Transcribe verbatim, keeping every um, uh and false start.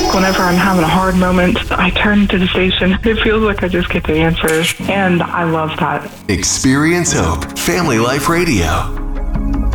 like whenever I'm having a hard moment, I turn to the station. It feels like I just get the answers, and I love that. Experience Hope, Family Life Radio.